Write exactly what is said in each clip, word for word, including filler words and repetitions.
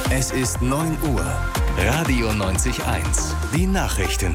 Es ist neun Uhr. Radio neunzig eins. Die Nachrichten.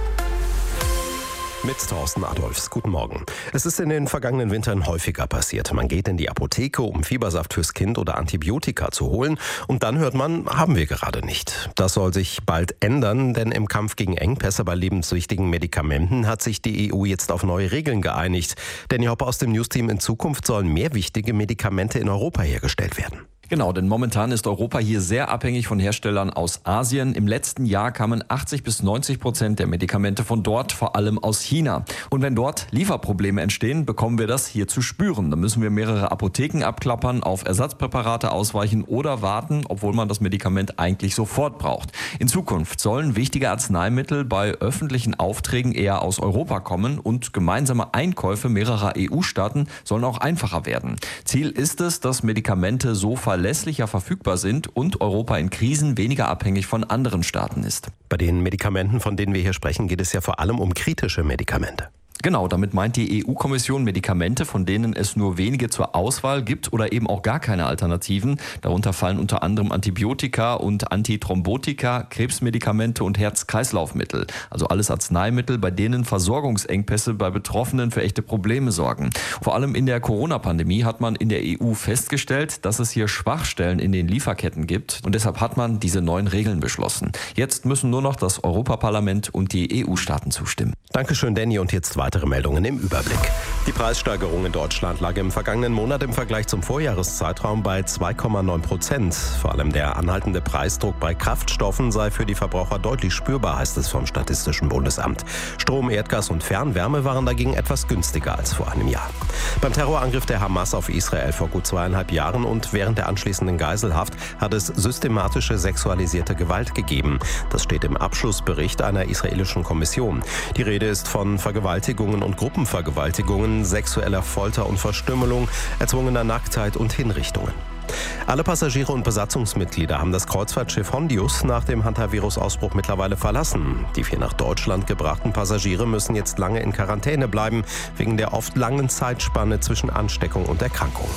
Mit Thorsten Adolfs. Guten Morgen. Es ist in den vergangenen Wintern häufiger passiert. Man geht in die Apotheke, um Fiebersaft fürs Kind oder Antibiotika zu holen. Und dann hört man, haben wir gerade nicht. Das soll sich bald ändern, denn im Kampf gegen Engpässe bei lebenswichtigen Medikamenten hat sich die E U jetzt auf neue Regeln geeinigt. Danny Hoppe aus dem Newsteam: In Zukunft sollen mehr wichtige Medikamente in Europa hergestellt werden. Genau, denn momentan ist Europa hier sehr abhängig von Herstellern aus Asien. Im letzten Jahr kamen achtzig bis neunzig Prozent der Medikamente von dort, vor allem aus China. Und wenn dort Lieferprobleme entstehen, bekommen wir das hier zu spüren. Dann müssen wir mehrere Apotheken abklappern, auf Ersatzpräparate ausweichen oder warten, obwohl man das Medikament eigentlich sofort braucht. In Zukunft sollen wichtige Arzneimittel bei öffentlichen Aufträgen eher aus Europa kommen und gemeinsame Einkäufe mehrerer E U-Staaten sollen auch einfacher werden. Ziel ist es, dass Medikamente so verlässlicher verfügbar sind und Europa in Krisen weniger abhängig von anderen Staaten ist. Bei den Medikamenten, von denen wir hier sprechen, geht es ja vor allem um kritische Medikamente. Genau, damit meint die E U-Kommission Medikamente, von denen es nur wenige zur Auswahl gibt oder eben auch gar keine Alternativen. Darunter fallen unter anderem Antibiotika und Antithrombotika, Krebsmedikamente und Herz-Kreislauf-Mittel. Also alles Arzneimittel, bei denen Versorgungsengpässe bei Betroffenen für echte Probleme sorgen. Vor allem in der Corona-Pandemie hat man in der E U festgestellt, dass es hier Schwachstellen in den Lieferketten gibt. Und deshalb hat man diese neuen Regeln beschlossen. Jetzt müssen nur noch das Europaparlament und die E U-Staaten zustimmen. Dankeschön, Danny. Und jetzt weiter. Weitere Meldungen im Überblick. Die Preissteigerung in Deutschland lag im vergangenen Monat im Vergleich zum Vorjahreszeitraum bei zwei Komma neun Prozent. Vor allem der anhaltende Preisdruck bei Kraftstoffen sei für die Verbraucher deutlich spürbar, heißt es vom Statistischen Bundesamt. Strom, Erdgas und Fernwärme waren dagegen etwas günstiger als vor einem Jahr. Beim Terrorangriff der Hamas auf Israel vor gut zweieinhalb Jahren und während der anschließenden Geiselhaft hat es systematische sexualisierte Gewalt gegeben. Das steht im Abschlussbericht einer israelischen Kommission. Die Rede ist von Vergewaltigungen und Gruppenvergewaltigungen, sexueller Folter und Verstümmelung, erzwungener Nacktheit und Hinrichtungen. Alle Passagiere und Besatzungsmitglieder haben das Kreuzfahrtschiff Hondius nach dem Hantavirus-Ausbruch mittlerweile verlassen. Die vier nach Deutschland gebrachten Passagiere müssen jetzt lange in Quarantäne bleiben, wegen der oft langen Zeitspanne zwischen Ansteckung und Erkrankung.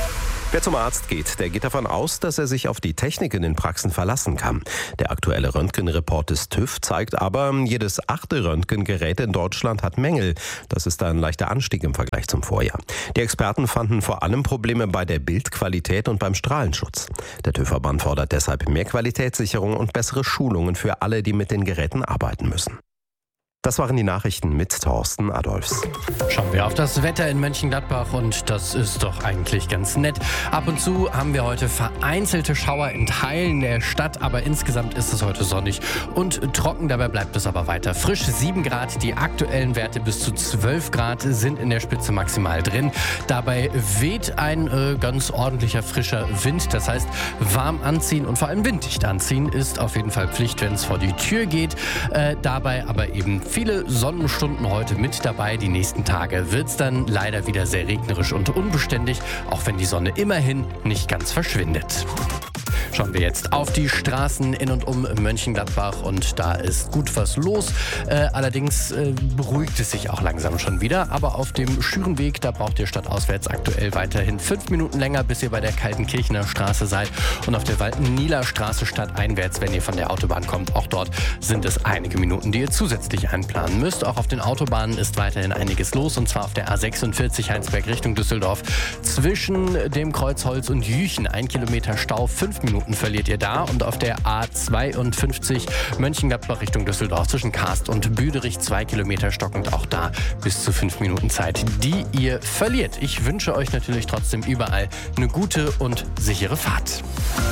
Wer zum Arzt geht, der geht davon aus, dass er sich auf die Technik in den Praxen verlassen kann. Der aktuelle Röntgenreport des TÜV zeigt aber, jedes achte Röntgengerät in Deutschland hat Mängel. Das ist ein leichter Anstieg im Vergleich zum Vorjahr. Die Experten fanden vor allem Probleme bei der Bildqualität und beim Strahlenschutz. Der TÜV-Verband fordert deshalb mehr Qualitätssicherung und bessere Schulungen für alle, die mit den Geräten arbeiten müssen. Das waren die Nachrichten mit Thorsten Adolfs. Schauen wir auf das Wetter in Mönchengladbach und das ist doch eigentlich ganz nett. Ab und zu haben wir heute vereinzelte Schauer in Teilen der Stadt, aber insgesamt ist es heute sonnig und trocken. Dabei bleibt es aber weiter frisch. sieben Grad, die aktuellen Werte bis zu zwölf Grad sind in der Spitze maximal drin. Dabei weht ein äh, ganz ordentlicher frischer Wind. Das heißt, warm anziehen und vor allem winddicht anziehen ist auf jeden Fall Pflicht, wenn es vor die Tür geht. Äh, dabei aber eben viele Sonnenstunden heute mit dabei. Die nächsten Tage wird es dann leider wieder sehr regnerisch und unbeständig, auch wenn die Sonne immerhin nicht ganz verschwindet. Schauen wir jetzt auf die Straßen in und um Mönchengladbach und da ist gut was los. Äh, allerdings äh, beruhigt es sich auch langsam schon wieder. Aber auf dem Schürenweg, da braucht ihr stadtauswärts aktuell weiterhin fünf Minuten länger, bis ihr bei der Kaltenkirchener Straße seid. Und auf der Walten-Nieler Straße stadteinwärts, wenn ihr von der Autobahn kommt, auch dort sind es einige Minuten, die ihr zusätzlich einplanen müsst. Auch auf den Autobahnen ist weiterhin einiges los, und zwar auf der A sechsundvierzig Heinsberg Richtung Düsseldorf. Zwischen dem Kreuzholz und Jüchen ein Kilometer Stau, fünf Minuten verliert ihr da, und auf der A zweiundfünfzig Mönchengladbach Richtung Düsseldorf zwischen Karst und Büderich zwei Kilometer stockend, auch da bis zu fünf Minuten Zeit, die ihr verliert. Ich wünsche euch natürlich trotzdem überall eine gute und sichere Fahrt.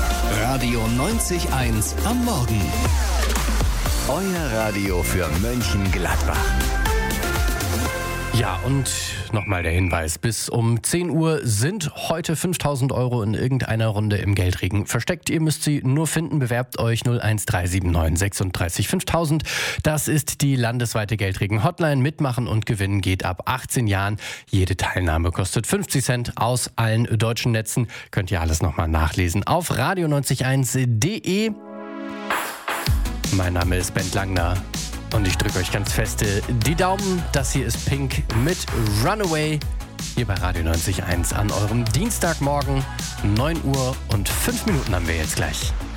Radio neunzig eins am Morgen. Euer Radio für Mönchengladbach. Ja, und nochmal der Hinweis, bis um zehn Uhr sind heute fünftausend Euro in irgendeiner Runde im Geldregen versteckt. Ihr müsst sie nur finden, bewerbt euch null eins drei sieben neun sechsunddreißig fünftausend. Das ist die landesweite Geldregen-Hotline. Mitmachen und gewinnen geht ab achtzehn Jahren. Jede Teilnahme kostet fünfzig Cent aus allen deutschen Netzen. Könnt ihr alles nochmal nachlesen auf radio neunzig eins punkt de. Mein Name ist Bent Langner. Und ich drücke euch ganz feste die Daumen. Das hier ist Pink mit Runaway. Hier bei Radio neunzig Komma eins an eurem Dienstagmorgen. neun Uhr und fünf Minuten haben wir jetzt gleich.